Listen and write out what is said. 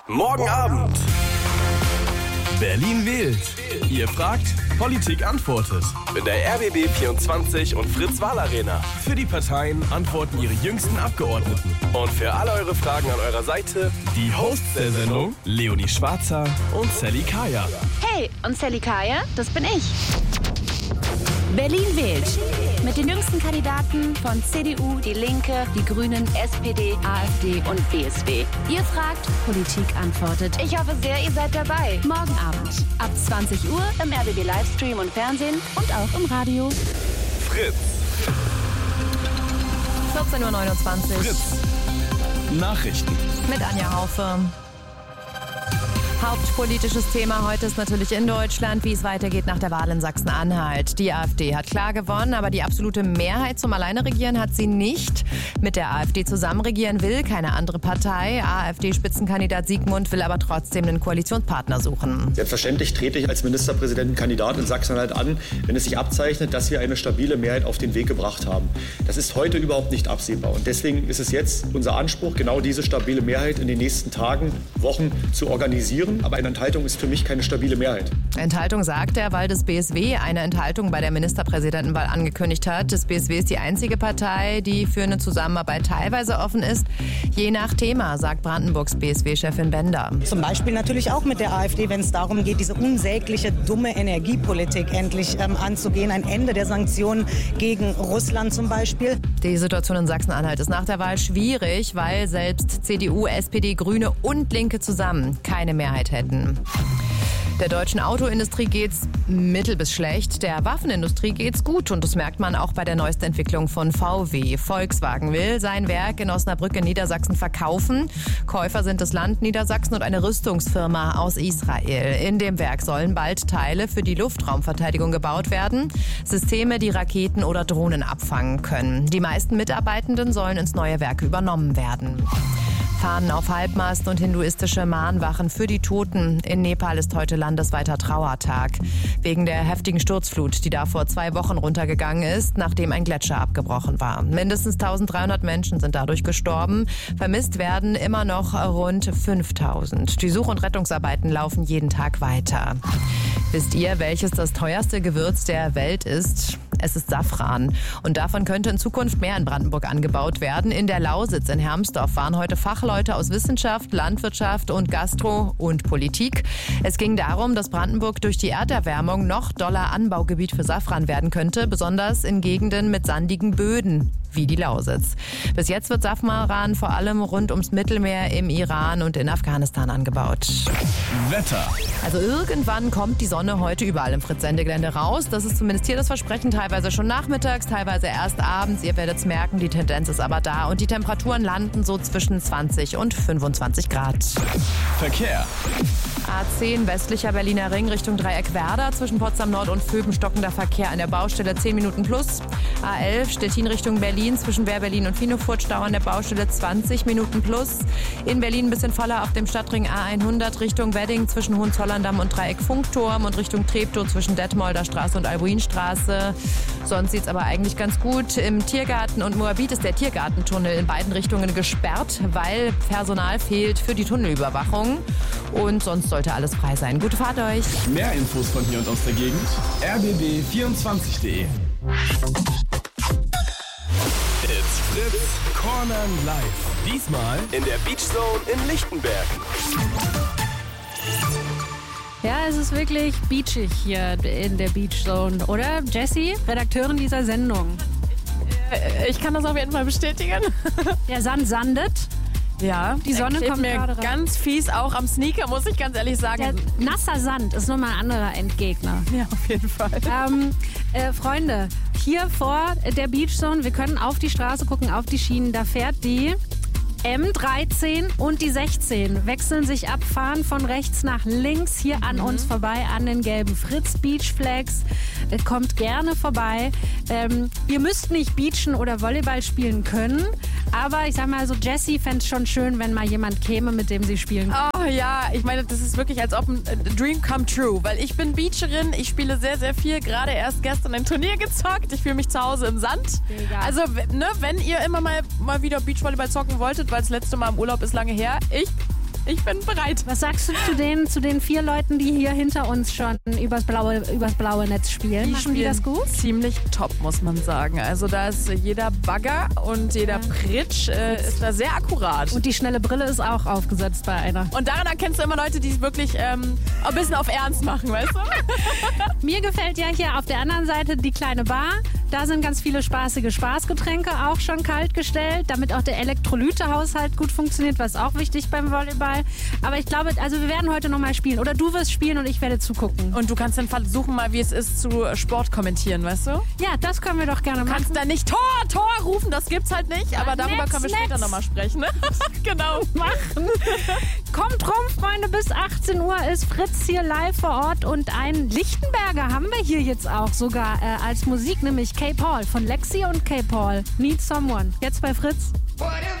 Morgen Abend. Berlin wählt. Ihr fragt, Politik antwortet. In der RBB 24 und Fritz-Wahl-Arena. Für die Parteien antworten ihre jüngsten Abgeordneten. Und für alle eure Fragen an eurer Seite die Hosts der Sendung, Leonie Schwarzer und Sally Kaya. Hey, und Sally Kaya, das bin ich. Berlin wählt. Mit den jüngsten Kandidaten von CDU, die Linke, die Grünen, SPD, AfD und BSW. Ihr fragt, Politik antwortet. Ich hoffe sehr, ihr seid dabei. Morgen Abend ab 20 Uhr im RBB Livestream und Fernsehen und auch im Radio. Fritz. 14.29 Uhr. Fritz. Nachrichten. Mit Anja Haufe. Hauptpolitisches Thema heute ist natürlich in Deutschland, wie es weitergeht nach der Wahl in Sachsen-Anhalt. Die AfD hat klar gewonnen, aber die absolute Mehrheit zum Alleineregieren hat sie nicht. Mit der AfD zusammen regieren will keine andere Partei. AfD-Spitzenkandidat Siegmund will aber trotzdem einen Koalitionspartner suchen. Selbstverständlich trete ich als Ministerpräsidentenkandidat in Sachsen-Anhalt an, wenn es sich abzeichnet, dass wir eine stabile Mehrheit auf den Weg gebracht haben. Das ist heute überhaupt nicht absehbar. Und deswegen ist es jetzt unser Anspruch, genau diese stabile Mehrheit in den nächsten Tagen, Wochen zu organisieren. Aber eine Enthaltung ist für mich keine stabile Mehrheit. Enthaltung sagt er, weil das BSW eine Enthaltung bei der Ministerpräsidentenwahl angekündigt hat. Das BSW ist die einzige Partei, die für eine Zusammenarbeit teilweise offen ist. Je nach Thema, sagt Brandenburgs BSW-Chefin Bender. Zum Beispiel natürlich auch mit der AfD, wenn es darum geht, diese unsägliche, dumme Energiepolitik endlich anzugehen. Ein Ende der Sanktionen gegen Russland zum Beispiel. Die Situation in Sachsen-Anhalt ist nach der Wahl schwierig, weil selbst CDU, SPD, Grüne und Linke zusammen keine Mehrheit hätten. Der deutschen Autoindustrie geht's mittel bis schlecht. Der Waffenindustrie geht's gut und das merkt man auch bei der neuesten Entwicklung von VW. Volkswagen will sein Werk in Osnabrück in Niedersachsen verkaufen. Käufer sind das Land Niedersachsen und eine Rüstungsfirma aus Israel. In dem Werk sollen bald Teile für die Luftraumverteidigung gebaut werden. Systeme, die Raketen oder Drohnen abfangen können. Die meisten Mitarbeitenden sollen ins neue Werk übernommen werden. Fahnen auf Halbmast und hinduistische Mahnwachen für die Toten. In Nepal ist heute landesweiter Trauertag. Wegen der heftigen Sturzflut, die da vor 2 Wochen runtergegangen ist, nachdem ein Gletscher abgebrochen war. Mindestens 1300 Menschen sind dadurch gestorben. Vermisst werden immer noch rund 5000. Die Such- und Rettungsarbeiten laufen jeden Tag weiter. Wisst ihr, welches das teuerste Gewürz der Welt ist? Es ist Safran. Und davon könnte in Zukunft mehr in Brandenburg angebaut werden. In der Lausitz in Hermsdorf waren heute Fachleute aus Wissenschaft, Landwirtschaft und Gastro und Politik. Es ging darum, dass Brandenburg durch die Erderwärmung noch doller Anbaugebiet für Safran werden könnte, besonders in Gegenden mit sandigen Böden wie die Lausitz. Bis jetzt wird Safran vor allem rund ums Mittelmeer, im Iran und in Afghanistan angebaut. Wetter. Also irgendwann kommt die Sonne heute überall im Fritz-Sendegelände raus. Das ist zumindest hier das Versprechen, teilweise schon nachmittags, teilweise erst abends. Ihr werdet es merken, die Tendenz ist aber da. Und die Temperaturen landen so zwischen 20 und 25 Grad. Verkehr. A10 westlicher Berliner Ring Richtung Dreieck Werder. Zwischen Potsdam Nord und Vöben stockender Verkehr an der Baustelle 10 Minuten plus. A11 Stettin Richtung Berlin. Zwischen Wehr-Berlin und Finofurt Stau an der Baustelle 20 Minuten plus. In Berlin ein bisschen voller auf dem Stadtring A100 Richtung Wedding zwischen Hohenzollern-Damm und Dreieck Funkturm und Richtung Treptow zwischen Detmolder Straße und Albuinstraße. Sonst sieht es aber eigentlich ganz gut. Im Tiergarten und Moabit ist der Tiergartentunnel in beiden Richtungen gesperrt, weil Personal fehlt für die Tunnelüberwachung. Und sonst sollte alles frei sein. Gute Fahrt euch. Mehr Infos von hier und aus der Gegend. rbb24.de. It's Fritz Corner Live. Diesmal in der Beach Zone in Lichtenberg. Ja, es ist wirklich beachig hier in der Beach Zone, oder? Jessie, Redakteurin dieser Sendung. Ich kann das auf jeden Fall bestätigen. Der Sand sandet. Ja, Die Sonne kommt mir gerade rein. ganz fies auch am Sneaker, muss ich ganz ehrlich sagen. Der nasser Sand ist nochmal ein anderer Entgegner. Ja, auf jeden Fall. Freunde, hier vor der Beach Zone, wir können auf die Straße gucken, auf die Schienen, da fährt die M13 und die 16 wechseln sich ab, fahren von rechts nach links hier an uns vorbei, an den gelben Fritz Beach Flags. Kommt gerne vorbei. Ihr müsst nicht beachen oder Volleyball spielen können, aber ich sag mal so, Jessie fände es schon schön, wenn mal jemand käme, mit dem sie spielen kann. Oh ja, ich meine, das ist wirklich als ob ein Dream come true, weil ich bin Beacherin, ich spiele sehr, sehr viel, gerade erst gestern ein Turnier gezockt, ich fühle mich zu Hause im Sand. Mega. Also, ne, wenn ihr immer mal wieder Beachvolleyball zocken wolltet, weil das letzte Mal im Urlaub ist lange her, ich Ich bin bereit. Was sagst du zu den 4 Leuten, die hier hinter uns schon übers blaue Netz spielen? Machen die das gut? Ziemlich top, muss man sagen. Also da ist jeder Bagger und jeder Pritsch ist da sehr akkurat. Und die schnelle Brille ist auch aufgesetzt bei einer. Und daran erkennst du immer Leute, die es wirklich ein bisschen auf Ernst machen, weißt du? Mir gefällt ja hier auf der anderen Seite die kleine Bar. Da sind ganz viele spaßige Spaßgetränke auch schon kalt gestellt, damit auch der Elektrolytehaushalt gut funktioniert, was auch wichtig beim Volleyball. Aber ich glaube, also wir werden heute nochmal spielen. Oder du wirst spielen und ich werde zugucken. Und du kannst dann versuchen mal, wie es ist, zu Sport kommentieren, weißt du? Ja, das können wir doch gerne machen. Du kannst da nicht Tor rufen, das gibt's halt nicht. Aber darüber können wir später nochmal sprechen. Ne? Genau. Machen. Kommt rum, Freunde, bis 18 Uhr ist Fritz hier live vor Ort. Und einen Lichtenberger haben wir hier jetzt auch sogar als Musik, nämlich K. Paul von Lexi und K. Paul. Need Someone. Jetzt bei Fritz.